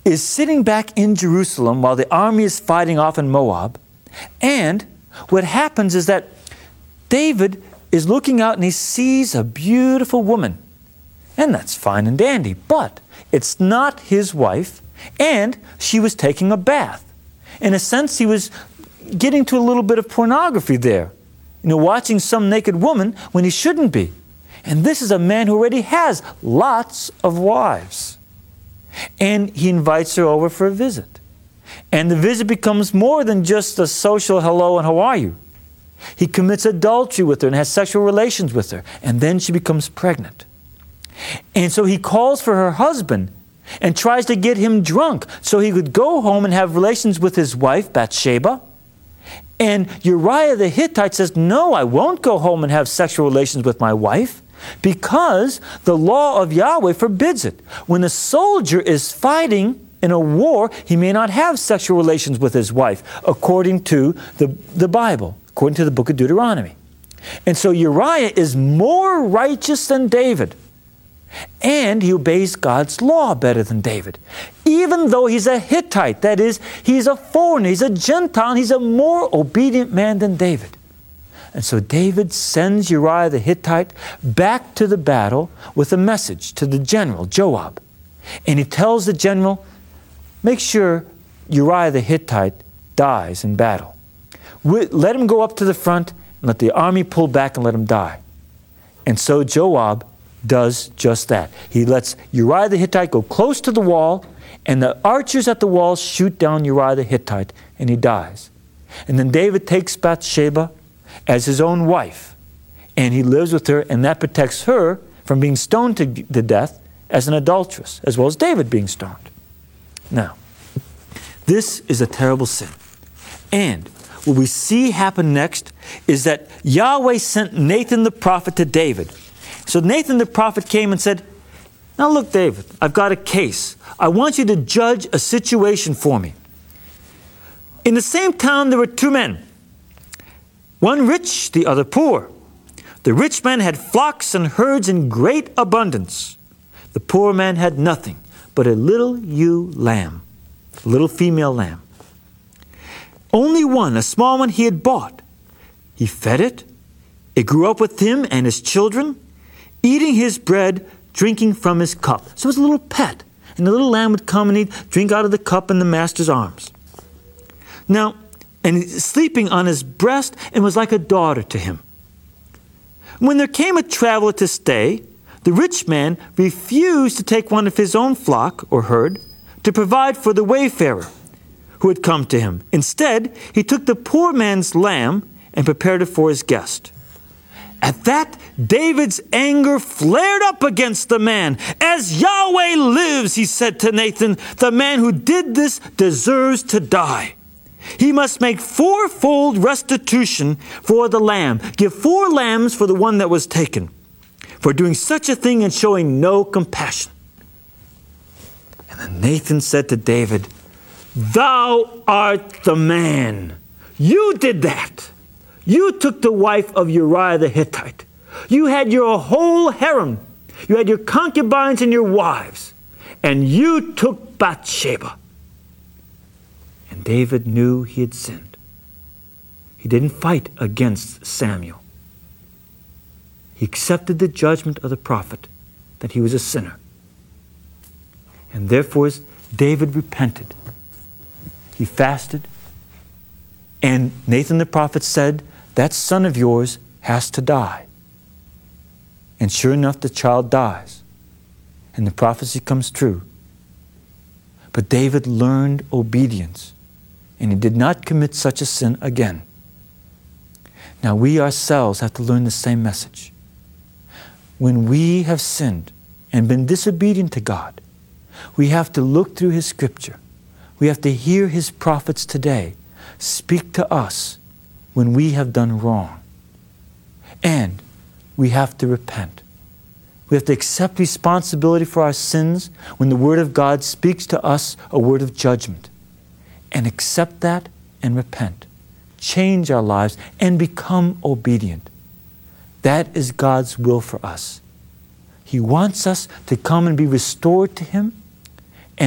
is sitting back in Jerusalem while the army is fighting off in Moab. And what happens is that David is looking out and he sees a beautiful woman. And that's fine and dandy, but it's not his wife, and she was taking a bath. In a sense, he was getting to a little bit of pornography there. Watching some naked woman when he shouldn't be. And this is a man who already has lots of wives. And he invites her over for a visit. And the visit becomes more than just a social hello and how are you. He commits adultery with her and has sexual relations with her. And then she becomes pregnant. And so he calls for her husband and tries to get him drunk so he could go home and have relations with his wife, Bathsheba. And Uriah the Hittite says, no, I won't go home and have sexual relations with my wife because the law of Yahweh forbids it. When a soldier is fighting in a war, he may not have sexual relations with his wife, according to the Bible, according to the book of Deuteronomy. And so Uriah is more righteous than David. And he obeys God's law better than David. Even though he's a Hittite, that is, he's a foreigner, he's a Gentile, and he's a more obedient man than David. And so David sends Uriah the Hittite back to the battle with a message to the general, Joab. And he tells the general, make sure Uriah the Hittite dies in battle. Let him go up to the front and let the army pull back and let him die. And so Joab does just that. He lets Uriah the Hittite go close to the wall, and the archers at the wall shoot down Uriah the Hittite, and he dies. And then David takes Bathsheba as his own wife, and he lives with her, and that protects her from being stoned to death as an adulteress, as well as David being stoned. Now, this is a terrible sin. And what we see happen next is that Yahweh sent Nathan the prophet to David. So Nathan the prophet came and said, now look, David, I've got a case. I want you to judge a situation for me. In the same town there were two men, one rich, the other poor. The rich man had flocks and herds in great abundance. The poor man had nothing but a little ewe lamb, a little female lamb. Only one, a small one, he had bought. He fed it. It grew up with him and his children, eating his bread, drinking from his cup. So it was a little pet. And the little lamb would come and he'd drink out of the cup in the master's arms. Now, and sleeping on his breast, and was like a daughter to him. When there came a traveler to stay, the rich man refused to take one of his own flock or herd to provide for the wayfarer who had come to him. Instead, he took the poor man's lamb and prepared it for his guest. At that, David's anger flared up against the man. As Yahweh lives, he said to Nathan, the man who did this deserves to die. He must make fourfold restitution for the lamb. Give 4 lambs for the one that was taken, for doing such a thing and showing no compassion. And then Nathan said to David, thou art the man. You did that. You took the wife of Uriah the Hittite. You had your whole harem. You had your concubines and your wives. And you took Bathsheba. And David knew he had sinned. He didn't fight against Samuel. He accepted the judgment of the prophet that he was a sinner. And therefore David repented. He fasted. And Nathan the prophet said, that son of yours has to die. And sure enough, the child dies. And the prophecy comes true. But David learned obedience. And he did not commit such a sin again. Now we ourselves have to learn the same message. When we have sinned and been disobedient to God, we have to look through His Scripture. We have to hear His prophets today speak to us when we have done wrong. And we have to repent. We have to accept responsibility for our sins when the Word of God speaks to us a word of judgment. And accept that and repent. Change our lives and become obedient. That is God's will for us. He wants us to come and be restored to Him